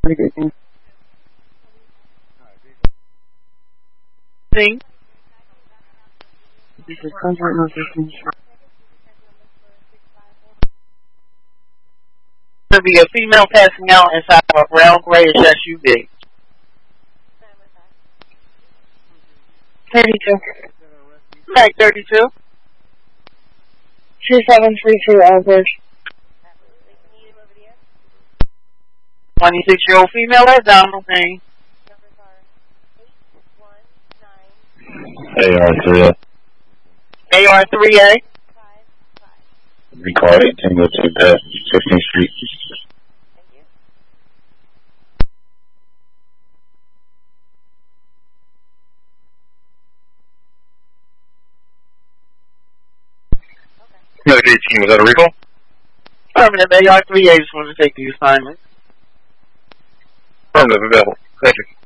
Thing. There'll be a female passing out inside of a brown grayish SUV. 32. Right, 32. 2732 Albert. 26-year-old female abdominal pain. AR3A. AR3A. Recall 1802 Pat, 15th Street. Medic 18, was that a recall? Affirmative, AR3A just wanted to take the assignment. Affirmative, available. Thank you.